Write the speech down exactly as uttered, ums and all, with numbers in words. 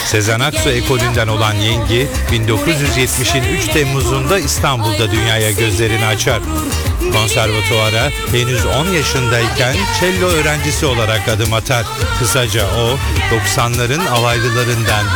Sezen Aksu ekolünden olan Yengi, bin dokuz yüz yetmişin üç Temmuz'unda İstanbul'da dünyaya gözlerini açar. Konservatuvara henüz on yaşındayken cello öğrencisi olarak adım atar. Kısaca o, doksanların alaylılarından